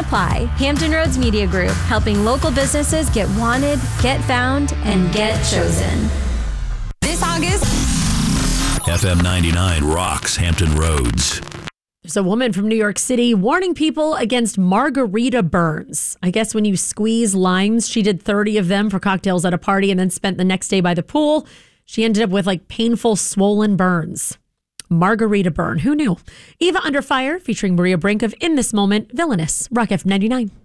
apply. Hampton Roads Media Group, helping local businesses get wanted, get found, and get chosen. This August, FM 99 rocks Hampton Roads. There's a woman from New York City warning people against margarita burns. I guess when you squeeze limes, she did 30 of them for cocktails at a party and then spent the next day by the pool. She ended up with painful swollen burns. Margarita burn. Who knew? Eva Under Fire featuring Maria Brink of In This Moment, Villainous. Rock FM 99.